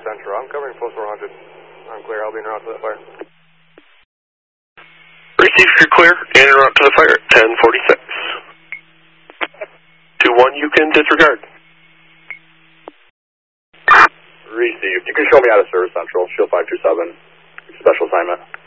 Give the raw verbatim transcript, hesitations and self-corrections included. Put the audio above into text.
Central. I'm covering post four hundred. I'm clear. I'll be en route to the fire. Receive, you're clear. En route to the fire at ten forty-six. two one, you can disregard. Received. You can show me out of service Central. Shield five two seven. Special assignment.